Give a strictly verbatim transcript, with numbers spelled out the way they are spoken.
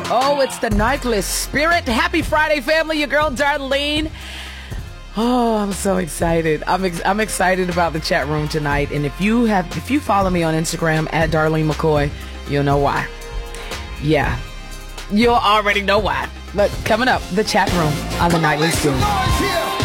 Oh, it's the Nightly Spirit. Happy Friday, family. Your girl, Darlene. Oh, I'm so excited. I'm ex- I'm excited about the chat room tonight. And if you have, if you follow me on Instagram at Darlene McCoy, you'll know why. Yeah, you'll already know why. But coming up, the chat room on the Nightly Spirit.